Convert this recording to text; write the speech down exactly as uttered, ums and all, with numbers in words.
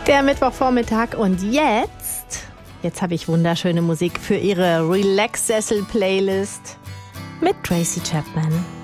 Der Mittwochvormittag und jetzt, jetzt habe ich wunderschöne Musik für Ihre Relax-Sessel-Playlist mit Tracy Chapman.